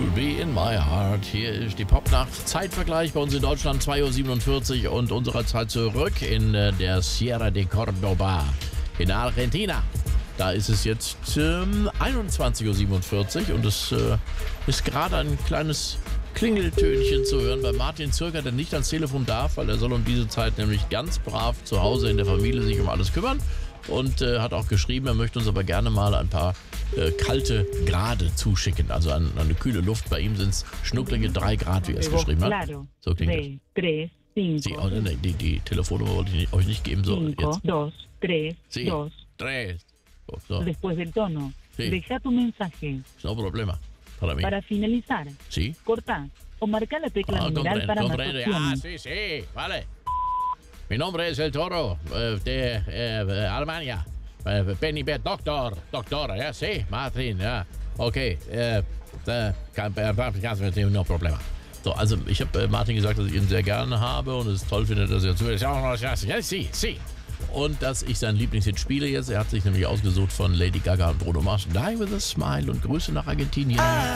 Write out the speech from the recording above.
Be in my heart. Hier ist die Popnacht. Zeitvergleich bei uns in Deutschland 2:47 Uhr und unserer Zeit zurück in der Sierra de Córdoba in Argentina. Da ist es jetzt 21:47 Uhr und es ist gerade ein kleines Klingeltönchen zu hören bei Martin Zürcher, der nicht ans Telefon darf, weil er soll um diese Zeit nämlich ganz brav zu Hause in der Familie sich um alles kümmern und hat auch geschrieben, er möchte uns aber gerne mal ein paar kalte Grade zuschicken, also eine kühle Luft. Bei ihm sind es schnucklige 3 Grad, wie er es geschrieben hat. So klingt das. Die Telefonnummer wollte ich euch nicht geben. So, jetzt. 2, 3, 2. 3. So. Después del tono. Sí. Deja tu mensaje. No problema. Para mí. Para finalizar, Sí. corta o marca la tecla numeral para más comprendo. opciones. Sí, vale. Mi nombre es El Toro de Alemania. Benny Bert, Doktor, ja, sí, Martin, ja. Okay, no problema. So, also ich habe Martin gesagt, dass ich ihn sehr gerne habe und es toll finde, dass er zuhört. Ja, sí. Und dass ich sein Lieblingshit spiele jetzt. Er hat sich nämlich ausgesucht von Lady Gaga und Bruno Mars. Die with a Smile und Grüße nach Argentinien.